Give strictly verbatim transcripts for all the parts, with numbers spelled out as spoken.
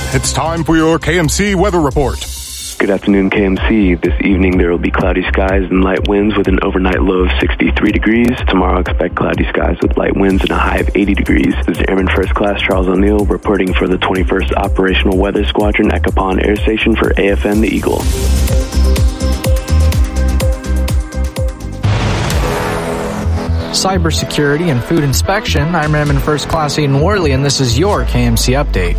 It's time for your K M C weather report. Good afternoon, K M C. This evening there will be cloudy skies and light winds with an overnight low of sixty-three degrees. Tomorrow expect cloudy skies with light winds and a high of eighty degrees. This is Airman First Class Charles O'Neill reporting for the twenty-first Operational Weather Squadron at Capon Air Station for A F N The Eagle. Cybersecurity and food inspection. I'm Airman First Class Aiden Worley, and this is your K M C update.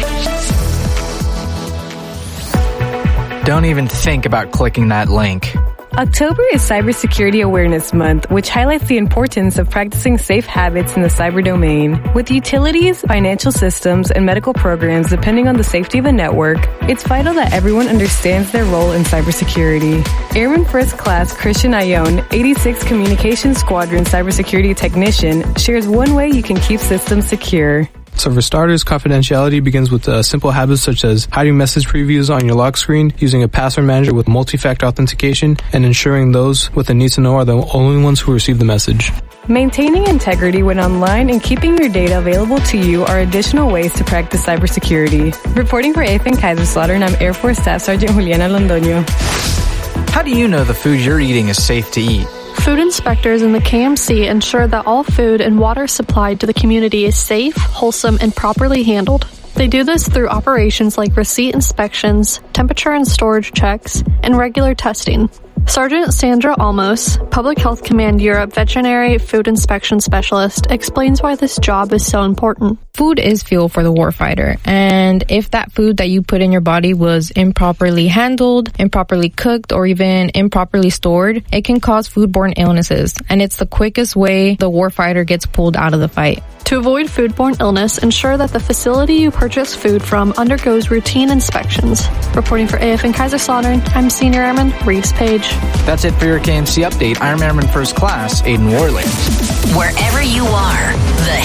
Don't even think about clicking that link. October is Cybersecurity Awareness Month, which highlights the importance of practicing safe habits in the cyber domain. With utilities, financial systems, and medical programs depending on the safety of a network, it's vital that everyone understands their role in cybersecurity. Airman First Class Christian Ione, eighty-sixth Communications Squadron Cybersecurity Technician, shares one way you can keep systems secure. So for starters, confidentiality begins with uh, simple habits such as hiding message previews on your lock screen, using a password manager with multi-factor authentication, and ensuring those with a need to know are the only ones who receive the message. Maintaining integrity when online and keeping your data available to you are additional ways to practice cybersecurity. Reporting for A F N Kaiserslautern, I'm Air Force Staff Sergeant Juliana Londoño. How do you know the food you're eating is safe to eat? Food inspectors in the K M C ensure that all food and water supplied to the community is safe, wholesome, and properly handled. They do this through operations like receipt inspections, temperature and storage checks, and regular testing. Sergeant Sandra Almos, Public Health Command Europe Veterinary Food Inspection Specialist, explains why this job is so important. Food is fuel for the warfighter, and if that food that you put in your body was improperly handled, improperly cooked, or even improperly stored, it can cause foodborne illnesses, and it's the quickest way the warfighter gets pulled out of the fight. To avoid foodborne illness, ensure that the facility you purchase food from undergoes routine inspections. Reporting for A F N Kaiserslautern, I'm Senior Airman Reese Page. That's it for your K M C update. I'm Airman First Class Aiden Worley. Wherever you are, the